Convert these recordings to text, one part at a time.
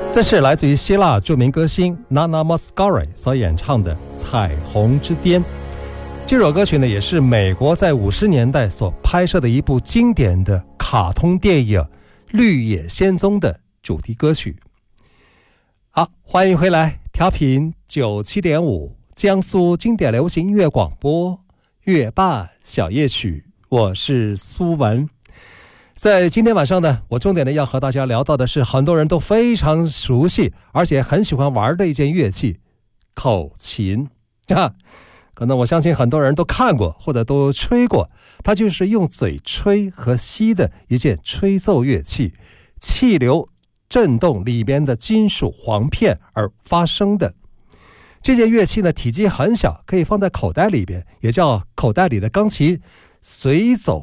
这是来自于希腊著名歌星 Nana Mouskouri 所演唱的《彩虹之巅》。这首歌曲呢，也是美国在50年代所拍摄的一部经典的卡通电影《绿野仙踪》的主题歌曲。好，欢迎回来，调频97.5江苏经典流行音乐广播乐霸小夜曲，我是苏文。在今天晚上呢，我重点的要和大家聊到的是很多人都非常熟悉而且很喜欢玩的一件乐器——口琴可能我相信很多人都看过或者都吹过，它就是用嘴吹和吸的一件吹奏乐器，气流震动里边的金属簧片而发声的。这件乐器呢，体积很小，可以放在口袋里边，也叫口袋里的钢琴，随走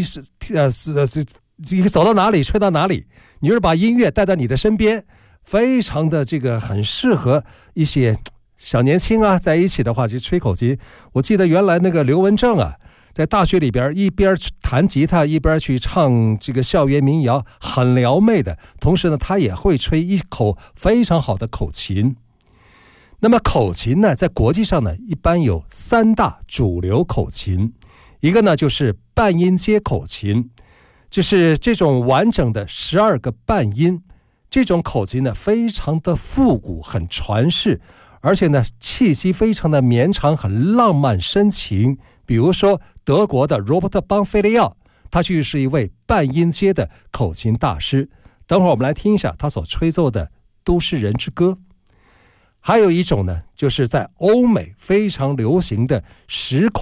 走到哪里吹到哪里，你就是把音乐带到你的身边，非常的很适合一些小年轻啊在一起的话就吹口琴。我记得原来那个刘文正啊，在大学里边一边弹吉他一边去唱这个校园民谣，很撩妹的，同时呢他也会吹一口非常好的口琴。那么口琴呢，在国际上呢，一般有3大主流口琴。一个呢就是半音阶口琴，就是这种完整的12个半音。这种口琴呢，非常的复古，很传世，而且呢气息非常的绵长，很浪漫深情。比如说德国的罗伯特邦菲利奥，他就是一位半音阶的口琴大师。等会儿我们来听一下他所吹奏的《都市人之歌》。还有一种呢，就是在欧美非常流行的10孔